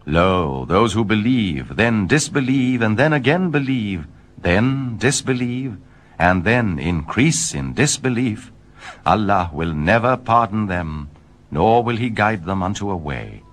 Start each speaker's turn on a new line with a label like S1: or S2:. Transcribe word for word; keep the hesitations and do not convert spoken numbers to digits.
S1: Lo, those who believe, then disbelieve, and then again believe, then disbelieve, and then increase in disbelief, Allah will never pardon them, nor will he guide them unto a way.